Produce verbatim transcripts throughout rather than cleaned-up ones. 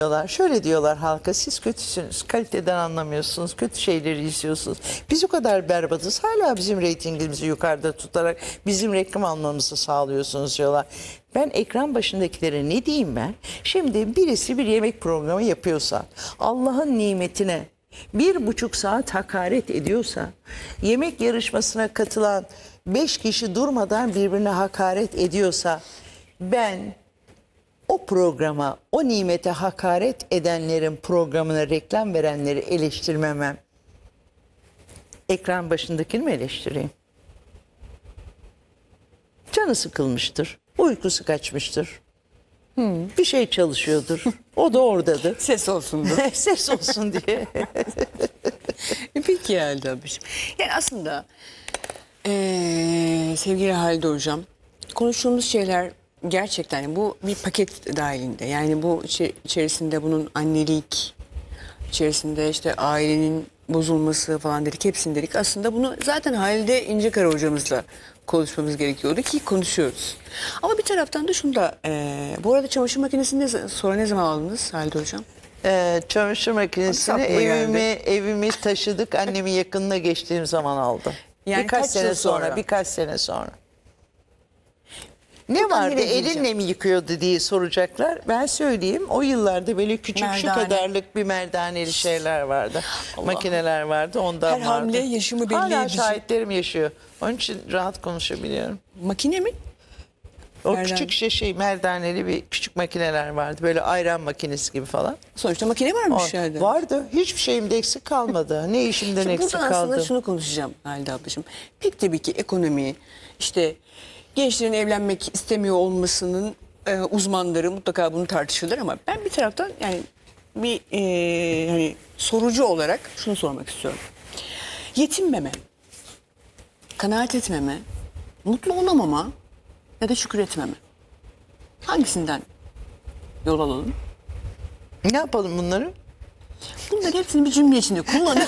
diyorlar. Şöyle diyorlar halka, siz kötüsünüz, kaliteden anlamıyorsunuz, kötü şeyleri izliyorsunuz. Biz o kadar berbatız, hala bizim reytingimizi yukarıda tutarak bizim reklam almamızı sağlıyorsunuz diyorlar. Ben ekran başındakilere ne diyeyim ben? Şimdi birisi bir yemek programı yapıyorsa, Allah'ın nimetine bir buçuk saat hakaret ediyorsa, yemek yarışmasına katılan beş kişi durmadan birbirine hakaret ediyorsa, ben o programa, o nimete hakaret edenlerin programına reklam verenleri eleştirmemem. Ekran başındakini mi eleştireyim? Canı sıkılmıştır, uykusu kaçmıştır. Hmm, bir şey çalışıyordur. O da oradadır. Ses olsun da. Ses olsun diye. Peki Halide abiciğim. Yani aslında ee, sevgili Halide hocam, konuştuğumuz şeyler gerçekten bu bir paket dahilinde. Yani bu içi- içerisinde bunun annelik, içerisinde işte ailenin bozulması falan dedik, hepsini dedik. Aslında bunu zaten Halide İncekara hocamızla konuşmamız gerekiyordu ki konuşuyoruz. Ama bir taraftan da şunu da, ee, bu arada çamaşır makinesini ne, sonra ne zaman aldınız Halide hocam? Ee, çamaşır makinesini Aklıma geldi. evimi, evimi taşıdık. Annemin yakınına geçtiğim zaman aldım. Yani birkaç kaç sene yıl sonra, sonra? birkaç sene sonra. Ne Buradan vardı, nereye gideceğim? elinle mi yıkıyordu diye soracaklar. Ben söyleyeyim, o yıllarda böyle küçük şu Merdane. kadarlık bir merdaneli şeyler vardı. Makineler vardı, ondan Her vardı. hamle yaşımı belli Hala edici. şahitlerim yaşıyor. Onun için rahat konuşabiliyorum. Makine mi? O Merdane. küçük şey, şey merdaneli bir küçük makineler vardı. Böyle ayran makinesi gibi falan. Sonuçta makine O- varmış yani. Vardı. Hiçbir şeyimde eksik kalmadı. Ne işimden Şimdi eksik burada aslında kaldı. şunu konuşacağım Halide ablacığım. Pek tabii ki ekonomi, işte gençlerin evlenmek istemiyor olmasının e, uzmanları mutlaka bunu tartışırlar ama ben bir taraftan yani bir e, hani sorucu olarak şunu sormak istiyorum. Yetinmeme, kanaat etmeme, mutlu olamama ya da şükür etmeme. Hangisinden yol alalım? Ne yapalım bunları? Bunların hepsini bir cümle içinde kullanıp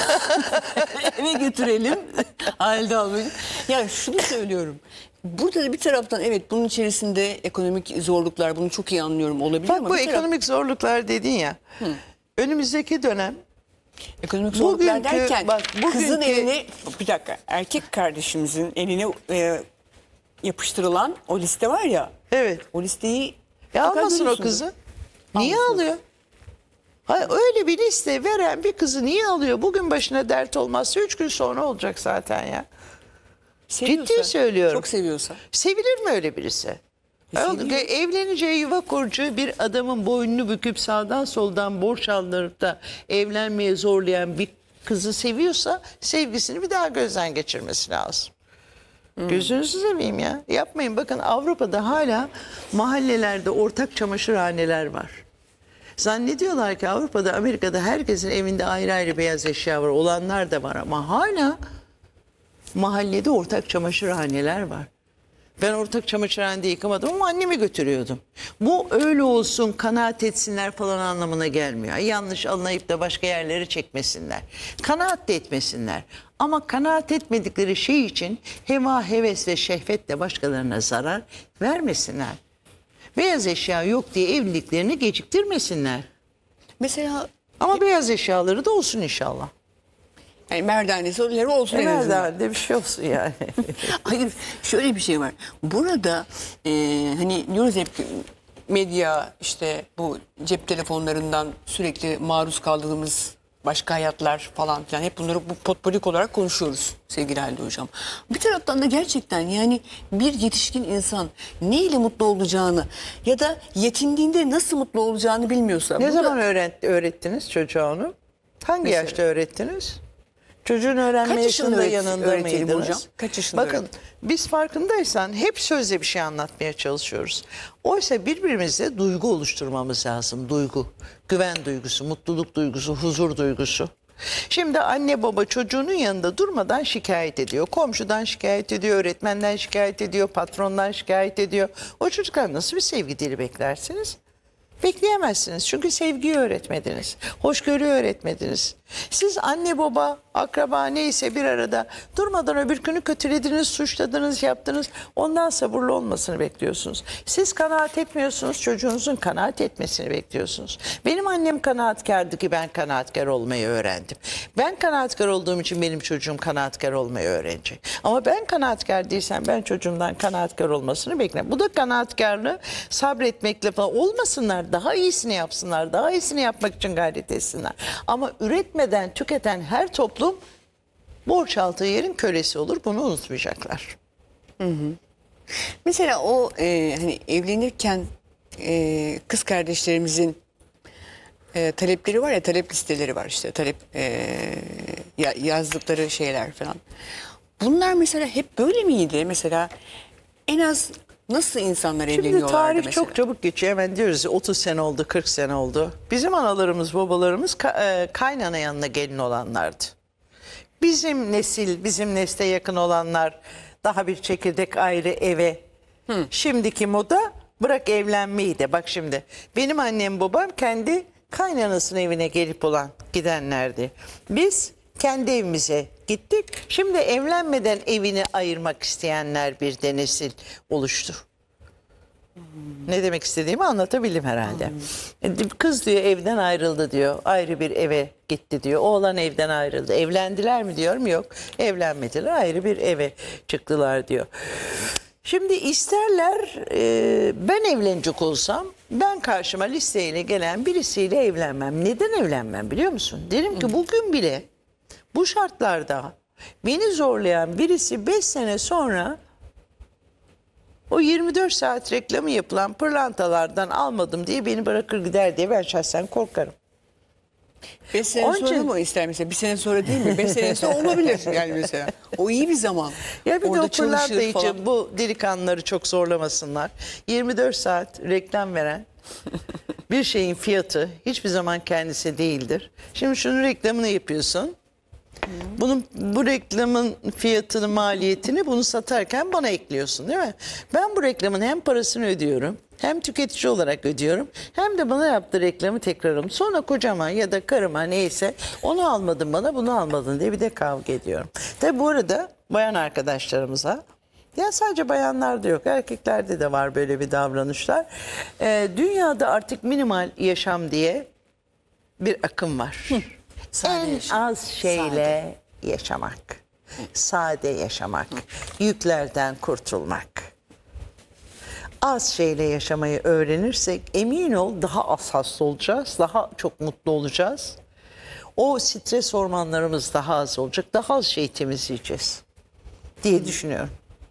eve götürelim. Halde almayın. Ya şunu söylüyorum. Burada da bir taraftan evet bunun içerisinde ekonomik zorluklar, bunu çok iyi anlıyorum olabilir Bak ama bu bir taraf- ekonomik zorluklar dedin ya. Önümüzdeki dönem ekonomik zorluklar bugünkü- derken bak, kızın bugünkü- eline bir dakika erkek kardeşimizin eline e, yapıştırılan o liste var ya. evet. O listeyi Ya mutlaka almasın o görüyorsunuz. kızı. Niye Almasın. alıyor? Hayır, öyle bir liste veren bir kızı niye alıyor? Bugün başına dert olmazsa üç gün sonra olacak zaten ya. Seviyorsa, Ciddi söylüyorum. Çok seviyorsa. Sevilir mi öyle birisi? Sevilir. Ayol, evleneceği yuva kurucu bir adamın boynunu büküp sağdan soldan borç aldırıp da evlenmeye zorlayan bir kızı seviyorsa sevgisini bir daha gözden geçirmesi lazım. Gözünüzü seveyim ya. Yapmayın. Bakın Avrupa'da hala mahallelerde ortak çamaşırhaneler var. Zannediyorlar ki Avrupa'da, Amerika'da herkesin evinde ayrı ayrı beyaz eşya var. Olanlar da var ama hala mahallede ortak çamaşırhaneler var. Ben ortak çamaşırhanede yıkamadım ama annemi götürüyordum. Bu öyle olsun, kanaat etsinler falan anlamına gelmiyor. Yanlış anlayıp da başka yerlere çekmesinler. Kanaat de etmesinler. Ama kanaat etmedikleri şey için heva, heves ve şehvetle başkalarına zarar vermesinler. Beyaz eşya yok diye evliliklerini geciktirmesinler. Mesela Ama beyaz eşyaları da olsun inşallah. yani merdanesi öyle olsun en azından. Nerede bir şey olsun yani. Hayır şöyle bir şey var. Burada e, hani diyoruz hep ki medya işte bu cep telefonlarından sürekli maruz kaldığımız başka hayatlar falan filan hep bunları bu potpourri olarak konuşuyoruz sevgili Halide hocam. Bir taraftan da gerçekten yani bir yetişkin insan neyle mutlu olacağını ya da yetindiğinde nasıl mutlu olacağını bilmiyorsa. Ne bu da- zaman öğret, öğrettiniz çocuğa onu? Hangi Mesela? yaşta öğrettiniz? Çocuğun öğrenme Kaç yaşında yaşında öğret- yanında öğretelim mıydınız? hocam? Kaç yaşında Bakın öğretelim? biz farkındaysan hep sözle bir şey anlatmaya çalışıyoruz. Oysa birbirimizle duygu oluşturmamız lazım. Duygu, güven duygusu, mutluluk duygusu, huzur duygusu. Şimdi anne baba çocuğunun yanında durmadan şikayet ediyor. Komşudan şikayet ediyor, öğretmenden şikayet ediyor, patrondan şikayet ediyor. O çocuklar nasıl bir sevgi dili beklersiniz? Bekleyemezsiniz çünkü sevgiyi öğretmediniz. Hoşgörüyü öğretmediniz. Siz anne baba, akraba neyse bir arada durmadan öbür günü kötülediniz, suçladınız, yaptınız. Ondan sabırlı olmasını bekliyorsunuz. Siz kanaat etmiyorsunuz, çocuğunuzun kanaat etmesini bekliyorsunuz. Benim annem kanaatkardı ki ben kanaatkar olmayı öğrendim. Ben kanaatkar olduğum için benim çocuğum kanaatkar olmayı öğrenecek. Ama ben kanaatkar değilsem ben çocuğumdan kanaatkar olmasını beklerim. Bu da kanaatkarlığı sabretmekle falan olmasınlar. Daha iyisini yapsınlar. Daha iyisini yapmak için gayret etsinler. Ama üretmeden tüketen her toplum borç aldığı yerin kölesi olur. Bunu unutmayacaklar. Mesela o e, hani evlenirken e, kız kardeşlerimizin e, talepleri var ya, talep listeleri var işte, talep e, ya- yazdıkları şeyler falan. Bunlar mesela hep böyle miydi? Mesela en az nasıl insanlar Şimdi evleniyorlardı tarih mesela? çok çabuk geçiyor. Hemen diyoruz ya, otuz sene oldu, kırk sene oldu. Bizim analarımız, babalarımız ka- e, kaynana yanına gelin olanlardı. Bizim nesil, bizim nesle yakın olanlar daha bir çekirdek ayrı eve. Şimdiki moda bırak evlenmeyi de. Bak şimdi benim annem babam kendi kaynanasının evine gelip olan gidenlerdi. Biz kendi evimize gittik. Şimdi evlenmeden evini ayırmak isteyenler bir de nesil oluştu. Ne demek istediğimi anlatabildim herhalde. Kız diyor evden ayrıldı diyor. Ayrı bir eve gitti diyor. Oğlan evden ayrıldı. Evlendiler mi diyorum, yok. Evlenmediler, ayrı bir eve çıktılar diyor. Şimdi isterler e, ben evlenecek olsam ben karşıma listeyle gelen birisiyle evlenmem. Neden evlenmem biliyor musun? Derim ki bugün bile bu şartlarda beni zorlayan birisi beş sene sonra o yirmi dört saat reklamı yapılan pırlantalardan almadım diye beni bırakır gider diye ben şahsen korkarım. Beş sene Onun sonra için- mı ister mesela? Bir sene sonra değil mi? Beş sene sonra olabilir yani mesela. O iyi bir zaman. Ya bir de Orada o pırlanta çalışır falan. için bu delikanlıları çok zorlamasınlar. yirmi dört saat reklam veren bir şeyin fiyatı hiçbir zaman kendisi değildir. Şimdi şunun reklamını yapıyorsun. Bunun bu reklamın fiyatını, maliyetini bunu satarken bana ekliyorsun değil mi? Ben bu reklamın hem parasını ödüyorum, hem tüketici olarak ödüyorum, hem de bana yaptığı reklamı tekrarım. Sonra kocama ya da karıma neyse onu almadın bana, bunu almadın diye bir de kavga ediyorum. Tabi bu arada bayan arkadaşlarımıza, ya sadece bayanlarda yok, erkeklerde de var böyle bir davranışlar. Ee, dünyada artık minimal yaşam diye bir akım var. Sade En yaşam. az şeyle yaşamak. Sade yaşamak. Yüklerden kurtulmak. Az şeyle yaşamayı öğrenirsek emin ol daha az hasta olacağız. Daha çok mutlu olacağız. O stres hormonlarımız daha az olacak. Daha az şey temizleyeceğiz diye düşünüyorum.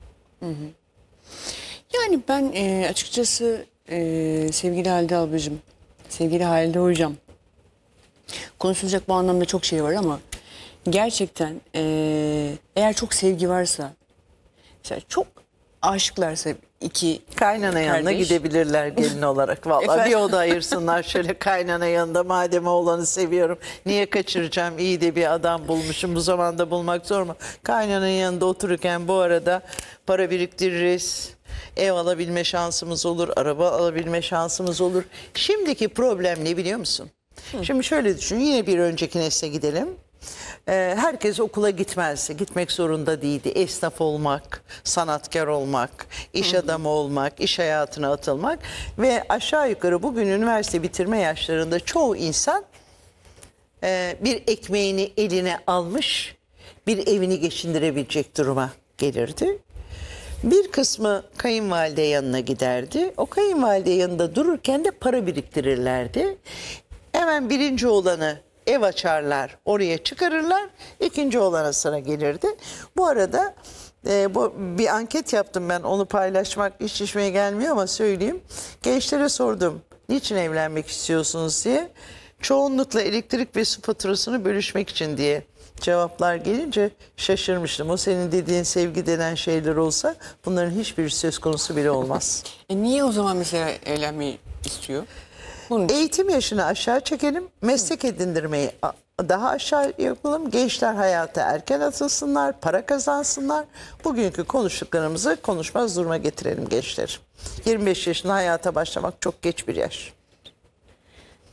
Yani ben e, açıkçası e, sevgili Halide ablacığım, sevgili Halide hocam, konuşulacak bu anlamda çok şey var ama gerçekten e, eğer çok sevgi varsa, mesela çok aşıklarsa iki Kaynana yanına kardeş, gidebilirler gelin olarak. Vallahi Efendim? bir oda ayırsınlar şöyle kaynana yanında. Madem oğlanı seviyorum niye kaçıracağım? İyi de bir adam bulmuşum. Bu zamanda bulmak zor mu? Kaynananın yanında otururken bu arada para biriktiririz. Ev alabilme şansımız olur. Araba alabilme şansımız olur. Şimdiki problem ne biliyor musun? Şimdi şöyle düşün. Yine bir önceki nesle gidelim. Ee, herkes okula gitmezdi. Gitmek zorunda değildi. Esnaf olmak, sanatkar olmak, iş adamı olmak, iş hayatına atılmak ve aşağı yukarı bugün üniversite bitirme yaşlarında çoğu insan e, bir ekmeğini eline almış, bir evini geçindirebilecek duruma gelirdi. Bir kısmı kayınvalide yanına giderdi. O kayınvalide yanında dururken de para biriktirirlerdi. Hemen birinci olanı ev açarlar, oraya çıkarırlar. İkinci olana sıra gelirdi. Bu arada e, bu bir anket yaptım ben, onu paylaşmak hiç işime gelmiyor ama söyleyeyim. Gençlere sordum, niçin evlenmek istiyorsunuz diye. Çoğunlukla elektrik ve su faturasını bölüşmek için diye cevaplar gelince şaşırmıştım. O senin dediğin sevgi denen şeyler olsa bunların hiçbir söz konusu bile olmaz. E niye o zaman mesela evlenmeyi istiyor? Bunun için. Eğitim yaşını aşağı çekelim, meslek edindirmeyi a- daha aşağı yapalım. Gençler hayata erken atılsınlar, para kazansınlar. Bugünkü konuştuklarımızı konuşmaz duruma getirelim gençler. yirmi beş yaşında hayata başlamak çok geç bir yaş.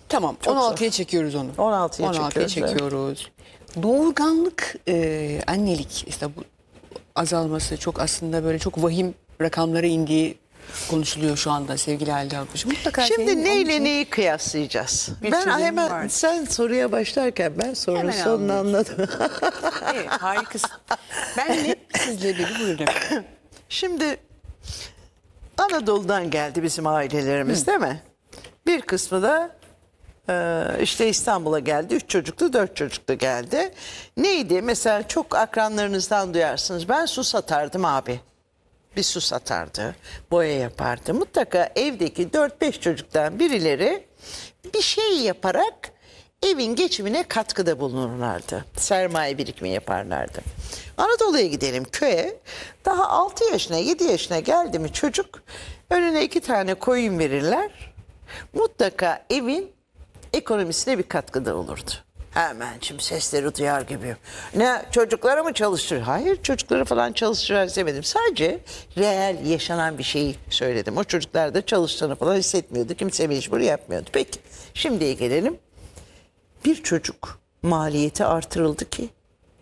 Tamam, Çok on altıya zor. çekiyoruz onu. on altıya on altıya çekiyoruz, çekiyoruz. Doğurganlık, e, annelik işte bu azalması çok aslında böyle çok vahim rakamlara indiği konuşuluyor şu anda sevgili Halide Halkuş'um. Mutlaka senin Şimdi onun neyle için neyi kıyaslayacağız? bir Ben çözümü hemen var. sen soruya başlarken ben sorunun Hemen sonunu anlıyorsun. anladım. Evet, harikasın. Ben de sizle bir buyurun efendim. Şimdi Anadolu'dan geldi bizim ailelerimiz değil mi? Bir kısmı da e, işte İstanbul'a geldi. Üç çocuklu, dört çocuklu geldi. Neydi? Mesela çok akranlarınızdan duyarsınız. Ben su satardım abi. Bir su satardı, boya yapardı. Mutlaka evdeki dört beş çocuktan birileri bir şey yaparak evin geçimine katkıda bulunurlardı. Sermaye birikimi yaparlardı. Anadolu'ya gidelim köye. Daha altı yaşına yedi yaşına geldi mi çocuk önüne iki tane koyun verirler. Mutlaka evin ekonomisine bir katkıda olurdu. Hemen şimdi sesleri duyar gibi. Ne çocuklara mı çalıştırır? Hayır çocukları falan çalıştırır demedim. Sadece reel yaşanan bir şeyi söyledim. O çocuklar da çalıştığını falan hissetmiyordu. Kimse mecbur yapmıyordu. Peki şimdiye gelelim. Bir çocuk maliyeti artırıldı ki.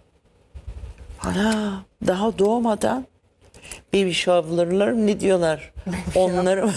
Ana daha doğmadan baby shower'lar ne diyorlar? Onları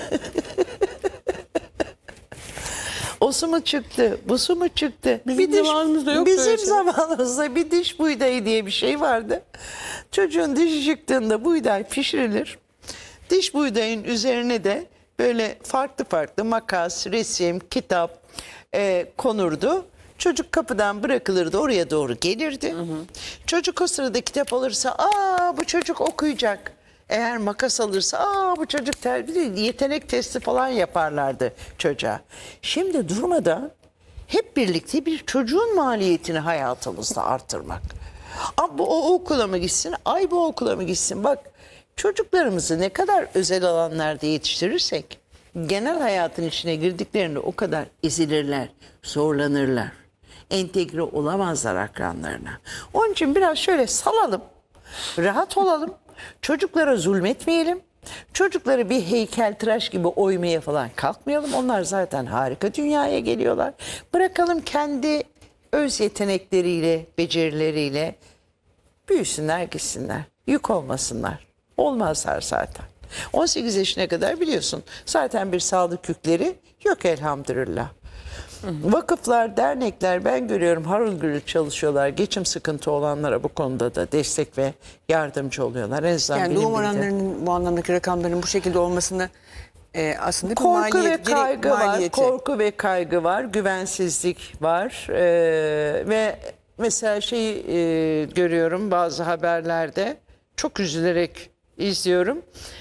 o su mu çıktı, bu su mu çıktı? Bizim zamanımızda yok böyle Bizim şey. zamanımızda bir diş buğdayı diye bir şey vardı. Çocuğun dişi çıktığında buğday pişirilir. Diş buğdayın üzerine de böyle farklı farklı makas, resim, kitap e, konurdu. Çocuk kapıdan bırakılırdı, oraya doğru gelirdi. Hı hı. Çocuk o sırada kitap alırsa, aa bu çocuk okuyacak. Eğer makas alırsa, aa bu çocuk terbiye, yetenek testi falan yaparlardı çocuğa. Şimdi durmadan hep birlikte bir çocuğun maliyetini hayatımızda artırmak. Aa, bu o okula mı gitsin, ay bu okula mı gitsin? Bak çocuklarımızı ne kadar özel alanlarda yetiştirirsek, genel hayatın içine girdiklerinde o kadar ezilirler, zorlanırlar. Entegre olamazlar akranlarına. Onun için biraz şöyle salalım, rahat olalım, çocuklara zulmetmeyelim, çocukları bir heykeltıraş gibi oymaya falan kalkmayalım. Onlar zaten harika dünyaya geliyorlar. Bırakalım kendi öz yetenekleriyle, becerileriyle büyüsünler, gitsinler. Yük olmasınlar. Olmazlar zaten. on sekiz yaşına kadar biliyorsun zaten bir sağlık yükleri yok elhamdülillah. Vakıflar, dernekler ben görüyorum harıl gürül çalışıyorlar. Geçim sıkıntı olanlara bu konuda da destek ve yardımcı oluyorlar. En azından Yani benim doğum bildiğim. oranlarının bu anlamdaki rakamların bu şekilde olmasını e, aslında bir Korku maliyet, ve gerek- kaygı var. maliyeti. Korku ve kaygı var. Güvensizlik var. Ee, ve mesela şeyi e, görüyorum bazı haberlerde. Çok üzülerek izliyorum.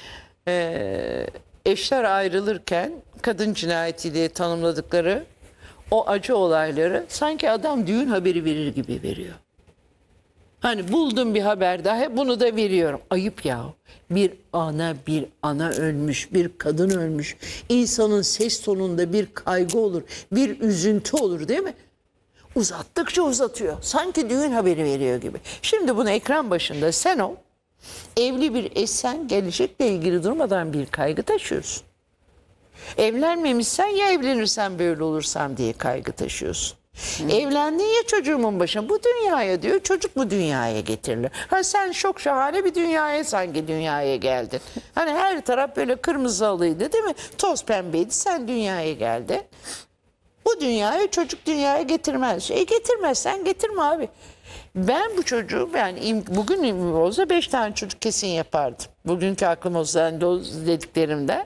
Ee, eşler ayrılırken kadın cinayeti diye tanımladıkları o acı olayları sanki adam düğün haberi verir gibi veriyor. Hani buldum bir haber daha bunu da veriyorum. Ayıp ya. Bir ana bir ana ölmüş, bir kadın ölmüş. İnsanın ses tonunda bir kaygı olur, bir üzüntü olur değil mi? Uzattıkça uzatıyor. Sanki düğün haberi veriyor gibi. Şimdi bunu ekran başında sen ol. Evli bir eşsen gelecekle ilgili durmadan bir kaygı taşıyorsun. Evlenmemişsen ya evlenirsen böyle olursam diye kaygı taşıyorsun. Hı. Evlendin ya çocuğumun başına bu dünyaya diyor çocuk bu dünyaya getirilir. Ha sen çok şahane bir dünyaya sanki dünyaya geldin. Hani her taraf böyle kırmızı halıydı değil mi? Toz pembeydi sen dünyaya geldin. Bu dünyaya çocuk dünyaya getirmez. E getirmezsen getirme abi. Ben bu çocuğu yani bugün olsa beş tane çocuk kesin yapardım. Bugünkü aklım olsa dediklerimden.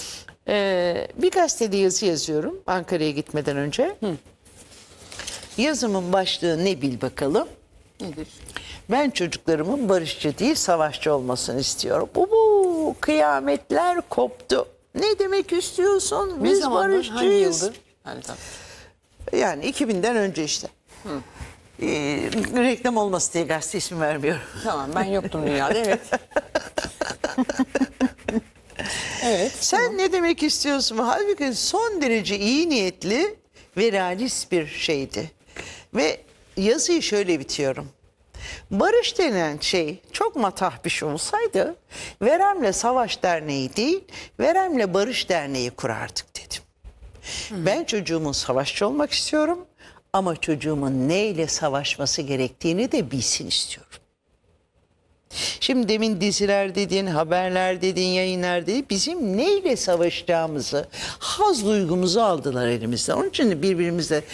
Ee, bir gazetede yazı yazıyorum Ankara'ya gitmeden önce. Hı. Yazımın başlığı ne bil bakalım? Nedir? Ben çocuklarımın barışçı değil savaşçı olmasını istiyorum. Bu, bu kıyametler koptu. Ne demek istiyorsun? Ne Biz zamandır, barışçıyız. hangi yıldır? Yani, tamam. Yani iki binden önce işte. Hı. Ee, reklam olması diye gazete ismi vermiyorum. Tamam ben yoktum dünyada evet. Evet. Sen tamam. ne demek istiyorsun? Halbuki son derece iyi niyetli ve realist bir şeydi. Ve yazıyı şöyle bitiyorum. Barış denen şey çok matah bir şey olsaydı Verem'le Savaş Derneği değil, Verem'le Barış Derneği kurardık dedim. Ben çocuğumun savaşçı olmak istiyorum ama çocuğumun neyle savaşması gerektiğini de bilsin istiyorum. Şimdi demin diziler dediğin, haberler dediğin, yayınlar dediğin bizim neyle savaşacağımızı, haz duygumuzu aldılar elimizden. Onun için de birbirimizle